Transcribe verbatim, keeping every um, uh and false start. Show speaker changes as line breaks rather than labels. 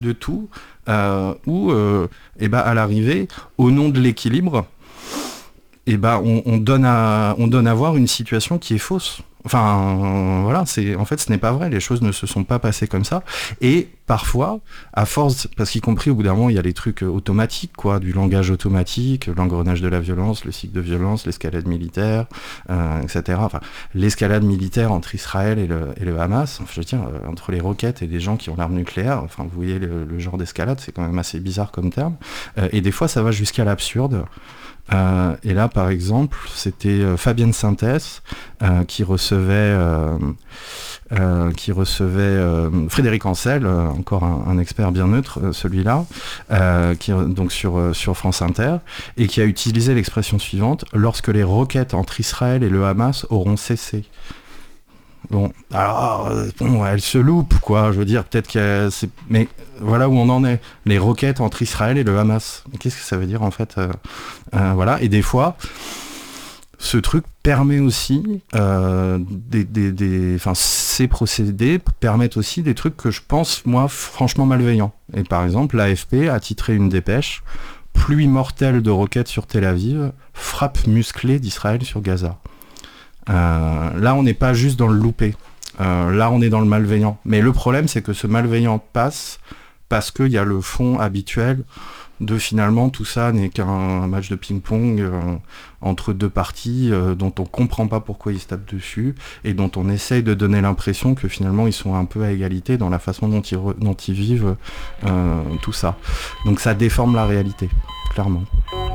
de tout, euh, où, euh, eh ben, à l'arrivée, au nom de l'équilibre, eh ben, on, on, donne à, on donne à voir une situation qui est fausse. Enfin, euh, voilà, c'est, en fait, ce n'est pas vrai, les choses ne se sont pas passées comme ça. Et parfois, à force, parce qu'y compris au bout d'un moment, il y a les trucs automatiques, quoi, du langage automatique, l'engrenage de la violence, le cycle de violence, l'escalade militaire, euh, et cetera. Enfin, l'escalade militaire entre Israël et le, et le Hamas, enfin, je veux dire, euh, entre les roquettes et des gens qui ont l'arme nucléaire, enfin, vous voyez le, le genre d'escalade, c'est quand même assez bizarre comme terme. Euh, et des fois, ça va jusqu'à l'absurde. Euh, et là, par exemple, c'était euh, Fabienne Sintès euh, qui recevait, euh, euh, qui recevait euh, Frédéric Ancel, euh, encore un, un expert bien neutre, euh, celui-là, euh, qui, donc sur, euh, sur France Inter, et qui a utilisé l'expression suivante: lorsque les roquettes entre Israël et le Hamas auront cessé. Bon, alors, euh, bon, elle se loupe, quoi. Je veux dire, peut-être qu'elle... C'est... Mais voilà où on en est. Les roquettes entre Israël et le Hamas. Qu'est-ce que ça veut dire, en fait euh, euh, Voilà. Et des fois, ce truc permet aussi... Euh, des, des, des... Enfin, ces procédés permettent aussi des trucs que je pense, moi, franchement malveillants. Et par exemple, l'A F P a titré une dépêche: pluie mortelle de roquettes sur Tel Aviv, frappe musclée d'Israël sur Gaza. Euh, là, on n'est pas juste dans le loupé. Euh, là, on est dans le malveillant. Mais le problème, c'est que ce malveillant passe parce qu'il y a le fond habituel de finalement tout ça n'est qu'un match de ping-pong euh, entre deux parties euh, dont on comprend pas pourquoi ils se tapent dessus et dont on essaye de donner l'impression que finalement ils sont un peu à égalité dans la façon dont ils, re- dont ils vivent euh, tout ça. Donc ça déforme la réalité, clairement.